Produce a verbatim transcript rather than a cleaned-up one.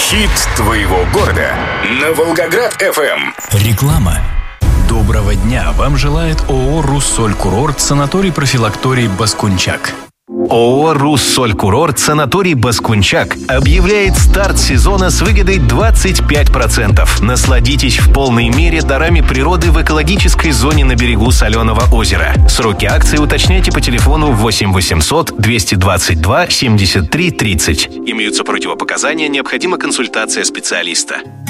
Хит твоего города на Волгоград-эф эм. Реклама. Доброго дня! Вам желает ООО «Руссоль-Курорт», санаторий-профилакторий «Баскунчак». ООО «Руссоль-Курорт», санаторий «Баскунчак» объявляет старт сезона с выгодой двадцать пять процентов. Насладитесь в полной мере дарами природы в экологической зоне на берегу Соленого озера. Сроки акции уточняйте по телефону восемь восемьсот двести двадцать два семьдесят три тридцать. Имеются противопоказания, необходима консультация специалиста.